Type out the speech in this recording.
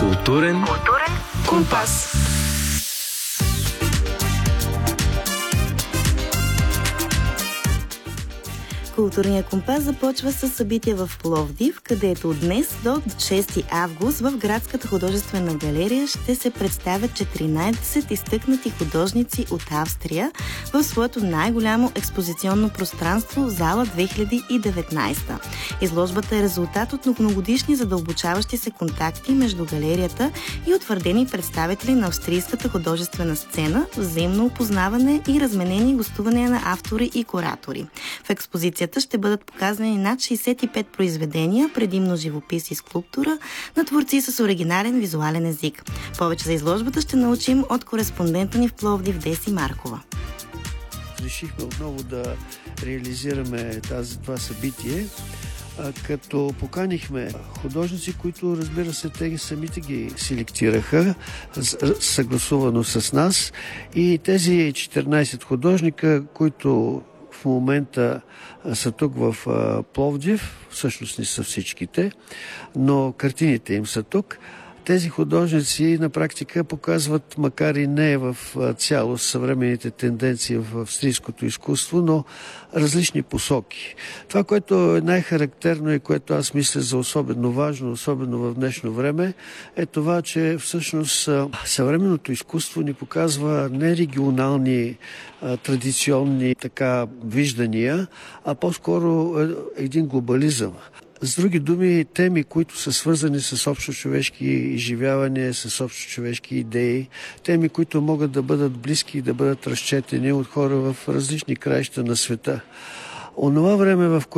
Културен компас. Културният компас започва с събития в Пловдив, където от днес до 6 август в Градската художествена галерия ще се представят 14 изтъкнати художници от Австрия в своето най-голямо експозиционно пространство Зала 2019. Изложбата е резултат от многогодишни задълбочаващи се контакти между галерията и утвърдени представители на австрийската художествена сцена, взаимно опознаване и разменени гостувания на автори и куратори. В експозицията ще бъдат показани над 65 произведения, предимно живопис и скулптура, на творци с оригинален визуален език. Повече за изложбата ще научим от кореспондента ни в Пловдив Деси Маркова. Решихме отново да реализираме това събитие, като поканихме художници, които, разбира се, те самите ги селектираха съгласувано с нас, и тези 14 художника, които в момента са тук в Пловдив, всъщност не са всичките, но картините им са тук. Тези художници на практика показват, макар и не в цялост, съвременните тенденции в австрийското изкуство, но различни посоки. Това, което е най-характерно и което аз мисля за особено важно, особено в днешно време, е това, че всъщност съвременното изкуство ни показва не регионални, традиционни виждания, а по-скоро един глобализъм. С други думи, теми, които са свързани с общочовешки изживявания, с общочовешки идеи, теми, които могат да бъдат близки и да бъдат разчетени от хора в различни краища на света. Онова време, в